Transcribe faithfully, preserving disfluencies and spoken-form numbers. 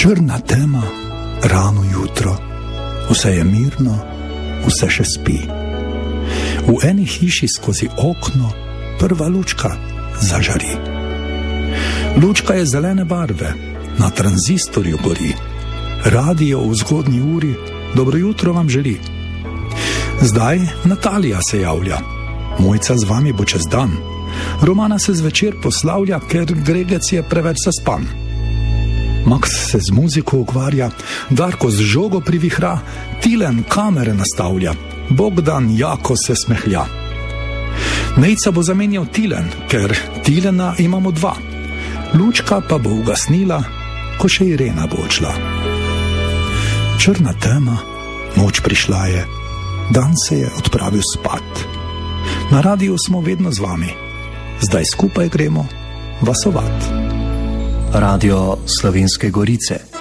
Črna tema, rano jutro, vse je mirno, vse še spi. V eni hiši skozi okno prva lučka zažari. Lučka je zelene barve, na tranzistorju gori. Radio v zgodnji uri dobro jutro vam želi. Zdaj Natalija se javlja, Mojca z vami bo čez dan. Romana se zvečer poslavlja, ker Gregec je preveč zaspan. Max se z muziko ukvarja, Darko z žogo privihra, Tilen kamere nastavlja, Bogdan jako se smehlja. Nejca bo zamenjal Tilen, ker Tilena imamo dva. Lučka pa bo ugasnila, ko še Irena bo odšla. Črna tema, noč prišla je, dan se je odpravil spat. Na radiju smo vedno z vami, zdaj skupaj gremo vasovat. Radio Slovenske Gorice.